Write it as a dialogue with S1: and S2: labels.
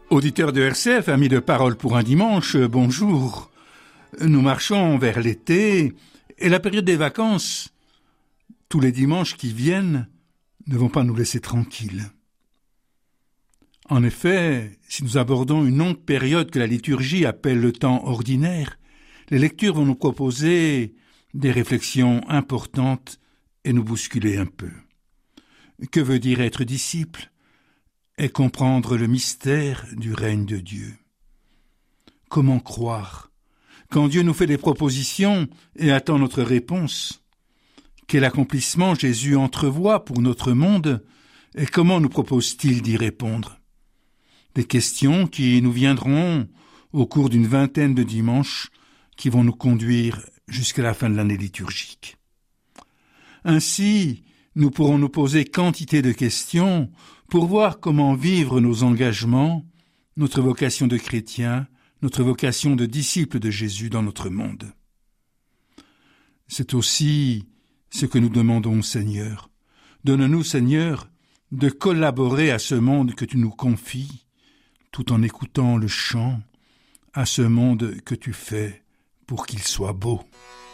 S1: Auditeurs de RCF, amis de Parole pour un dimanche, bonjour. Nous marchons vers l'été et la période des vacances. Tous les dimanches qui viennent ne vont pas nous laisser tranquilles. En effet, si nous abordons une longue période que la liturgie appelle le temps ordinaire, les lectures vont nous proposer des réflexions importantes et nous bousculer un peu. Que veut dire être disciple et comprendre le mystère du règne de Dieu? Comment croire quand Dieu nous fait des propositions et attend notre réponse? Quel accomplissement Jésus entrevoit pour notre monde et comment nous propose-t-il d'y répondre? Des questions qui nous viendront au cours d'une vingtaine de dimanches qui vont nous conduire jusqu'à la fin de l'année liturgique. Ainsi, nous pourrons nous poser quantité de questions pour voir comment vivre nos engagements, notre vocation de chrétien, notre vocation de disciple de Jésus dans notre monde. C'est aussi ce que nous demandons, Seigneur. Donne-nous, Seigneur, de collaborer à ce monde que tu nous confies, tout en écoutant le chant, à ce monde que tu fais pour qu'il soit beau.